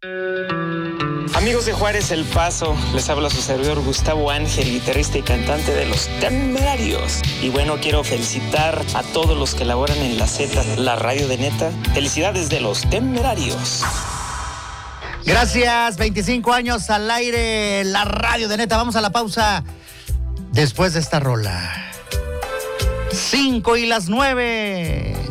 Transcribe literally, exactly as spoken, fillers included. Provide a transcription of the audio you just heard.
Amigos de Juárez El Paso, les habla su servidor Gustavo Ángel, guitarrista y cantante de Los Temerarios. Y bueno, quiero felicitar a todos los que laboran en la Z, la radio de neta. Felicidades de Los Temerarios. Gracias, veinticinco años al aire, la radio de neta. Vamos a la pausa después de esta rola. Cinco y las nueve.